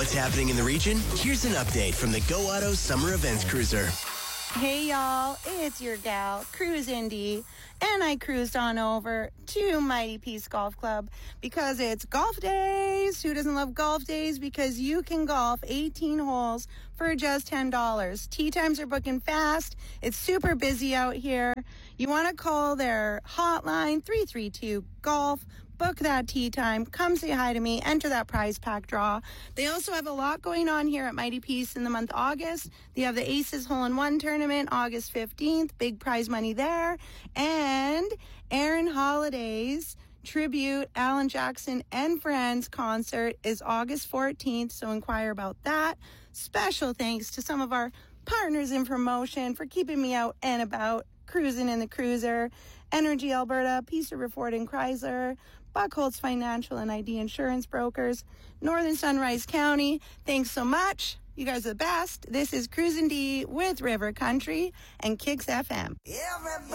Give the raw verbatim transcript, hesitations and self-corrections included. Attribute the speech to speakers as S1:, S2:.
S1: What's happening in the region? Here's an update from the Go Auto Summer Events Cruiser.
S2: Hey y'all, it's your gal, Cruise Indy, and I cruised on over to Mighty Peace Golf Club because it's golf days. Who doesn't love golf days? Because you can golf eighteen holes for just ten dollars. Tee times are booking fast. It's super busy out here. You want to call their hotline, three three two golf. Book that tee time. Come say hi to me. Enter that prize pack draw. They also have a lot going on here at Mighty Peace in the month of August. They have the Aces Hole-in-One tournament, August fifteenth. Big prize money there. And Aaron Holiday's tribute Alan Jackson and Friends concert is August fourteenth, so inquire about that. Special thanks to some of our partners in promotion for keeping me out and about, cruising in the cruiser. Energy Alberta, Peace River Ford and Chrysler, Buckholz Financial and I D Insurance Brokers, Northern Sunrise County. Thanks so much. You guys are the best. This is Cruisin' D with River Country and Kicks F M. Everybody.